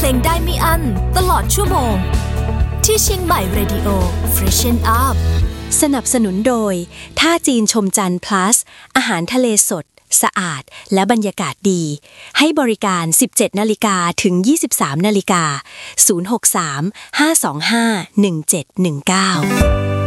ลงได้ไม่อั้นตลอดชั่วโมงที่เชียงใหม่ Radio Freshen Up สนับสนุนโดยท่าจีนชมจันทร์ plus อาหารทะเลสดสะอาดและบรรยากาศดีให้บริการ 17:00 นถึง 23:00 น063 525 1719